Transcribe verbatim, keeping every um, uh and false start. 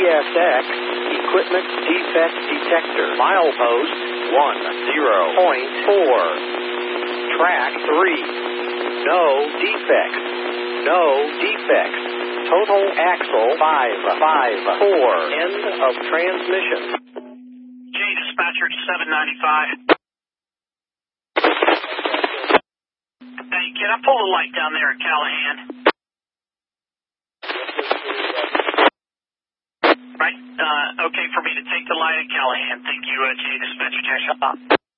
S X, equipment defect detector, milepost one zero point four, track three, no defects, no defects, total axle five five four, end of transmission. J Dispatcher seven ninety-five. Hey, can I pull the light down there at Callahan? Right, uh, okay for me to take the light at Callahan. Thank you, uh, J Dispatcher Jack.